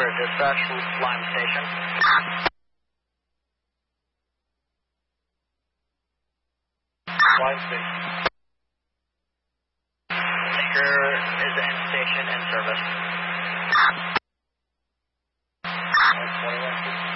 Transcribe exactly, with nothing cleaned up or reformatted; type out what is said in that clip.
Spirit Dispatch, Lime Station. Lime Station. Tinker is in station in service. twenty-one